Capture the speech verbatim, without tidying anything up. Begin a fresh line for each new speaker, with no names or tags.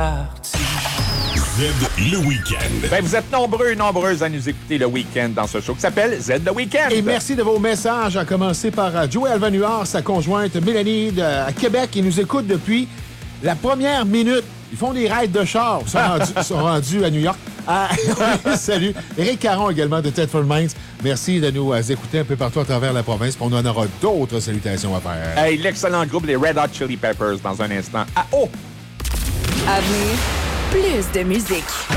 parti.
Z le Week-end.
Ben, vous êtes nombreux et nombreuses à nous écouter le week-end dans ce show qui s'appelle Z le Week-end.
Et merci de vos messages, à commencer par euh, Joey Alvanuard, sa conjointe Mélanie de, à Québec, qui nous écoute depuis la première minute. Ils font des raids de char. Ils sont rendus, ils sont rendus à New York. Ah, salut. Éric Caron également de Thetford Mines. Merci de nous euh, écouter un peu partout à travers la province. Puis on en aura d'autres salutations à faire.
Hey, l'excellent groupe, les Red Hot Chili Peppers, dans un instant. Ah, oh!
À venir, plus de musique.